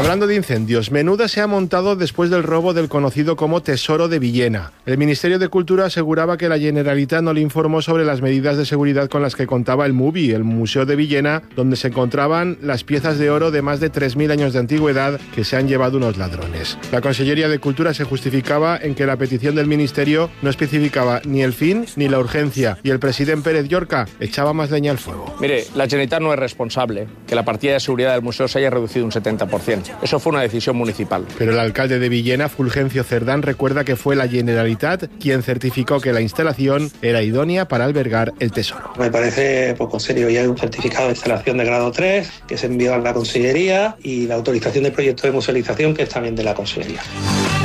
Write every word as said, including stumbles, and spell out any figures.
Hablando de incendios, menuda se ha montado después del robo del conocido como Tesoro de Villena. El Ministerio de Cultura aseguraba que la Generalitat no le informó sobre las medidas de seguridad con las que contaba el MUBI, el Museo de Villena, donde se encontraban las piezas de oro de más de tres mil años de antigüedad que se han llevado unos ladrones. La Consellería de Cultura se justificaba en que la petición del Ministerio no especificaba ni el fin ni la urgencia, y el presidente Pérez Llorca echaba más leña al fuego. Mire, la Generalitat no es responsable que la partida de seguridad del museo se haya reducido un setenta por ciento. Eso fue una decisión municipal. Pero el alcalde de Villena, Fulgencio Cerdán, recuerda que fue la Generalitat quien certificó que la instalación era idónea para albergar el tesoro. Me parece poco serio. Ya hay un certificado de instalación de grado tres que se envió a la Consellería y la autorización del proyecto de musealización que es también de la Consellería.